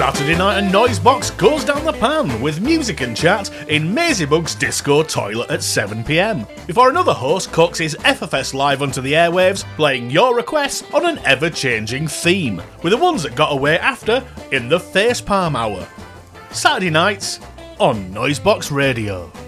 Saturday night and Noisebox goes down the pan with music and chat in Mazybug's Disco Toilet at 7pm, before another host cooks his FFS live onto the airwaves, playing your requests on an ever-changing theme, with the ones that got away after in the Facepalm Hour. Saturday nights on Noisebox Radio.